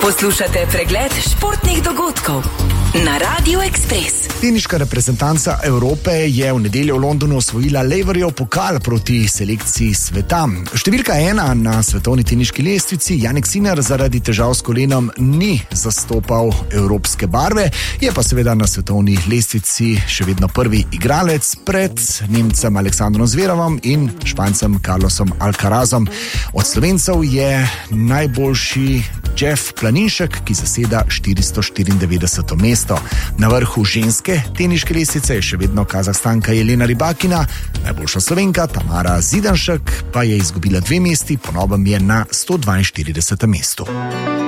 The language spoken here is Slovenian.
Poslušate pregled športnih dogodkov na Radio Express. Teniška reprezentanca Evrope je v nedeljo v Londonu osvojila Laverjev pokal proti selekciji sveta. Številka 1 na svetovni teniški lestvici Jannik Sinner zaradi težav s kolenom ni zastopal evropske barve, je pa seveda na svetovni lestvici še vedno prvi igralec pred Nemcem Aleksandrom Zverevom in Špancem Carlosom Alcarazom. Od Slovencev je najboljši Jeff Planinšek, ki zaseda 494. mesto. Na vrhu ženske teniške lestvice je še vedno Kazahstanka Jelena Rybakina, najboljša Slovenka Tamara Zidanšek pa je izgubila 2 mesti, po novem je na 142. mestu.